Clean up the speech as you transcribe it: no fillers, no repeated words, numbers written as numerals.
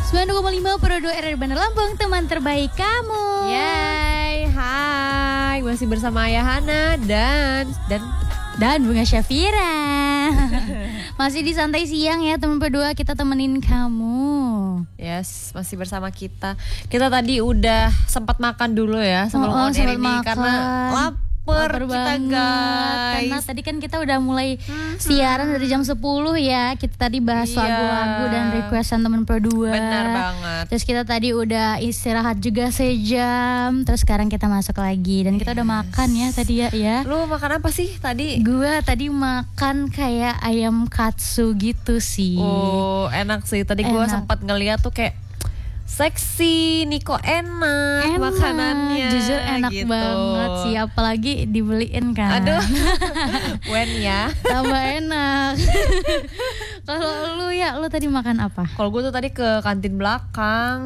92,5 Pro 2 RRI Bandar Lampung, teman terbaik kamu. Yeay, hai, masih bersama Ayahana dan Bunga Syafira. Masih di santai siang ya teman berdua, kita temenin kamu. Yes, masih bersama kita. Kita tadi udah sempat makan dulu ya sebelum on air ini makan. karena lapar kita banget. guys. Karena tadi kan kita udah mulai siaran dari jam 10 ya. Kita tadi bahas lagu-lagu dan requestan teman berdua. Benar banget. Terus kita tadi udah istirahat juga sejam. Terus sekarang kita masuk lagi dan kita udah makan ya tadi ya. Lu makan apa sih tadi? Gua tadi makan kayak ayam katsu gitu sih. Oh, enak sih. Tadi gua sempat ngeliat tuh kayak seksi, Niko enak makanannya. Jujur enak gitu banget sih, apalagi dibeliin kan. Aduh, when ya. Tambah enak. Kalau lu tadi makan apa? Kalau gue tuh tadi ke kantin belakang.